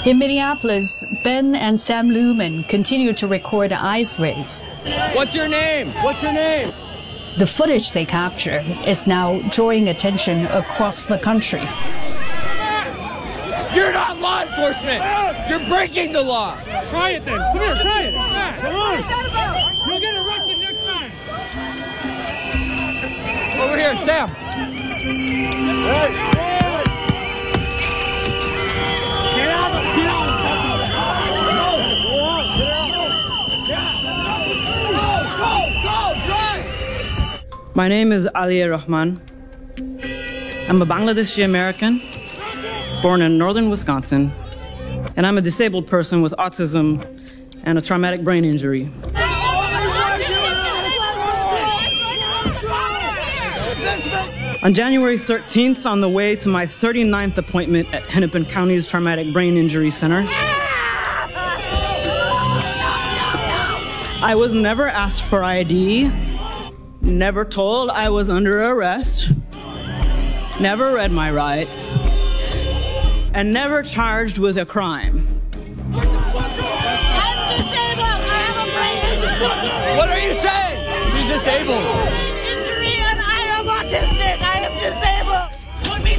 In Minneapolis, Ben and Sam Lumen continue to record ice raids. What's your name? What's your name? The footage they capture is now drawing attention across the country. You're not law enforcement! You're breaking the law! Try it then. Come here, try it. Yeah, come on. You'll get arrested next time. Over here, Sam. Hey. Get out. Get out. Go, drive! My name is Aliyah Rahman. I'm a Bangladeshi American, born in northern Wisconsin, and I'm a disabled person with autism and a traumatic brain injury. On January 13th, on the way to my 39th appointment at Hennepin County's Traumatic Brain Injury Center, I was never asked for ID, never told I was under arrest, never read my rights, and never charged with a crime. I'm disabled. I have a brain injury. What are you saying? She's disabled. Brain injury and I am autistic. I am disabled. Put me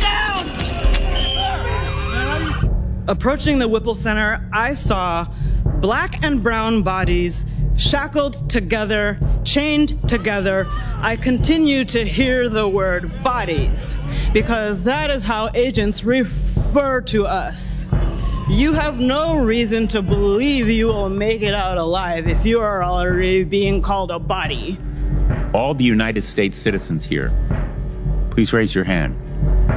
down. Approaching the Whipple Center, I saw black and brown bodies shackled together, chained together. I continue to hear the word bodies because that is how agents refer to us. You have no reason to believe you will make it out alive if you are already being called a body. All the United States citizens here, please raise your hand.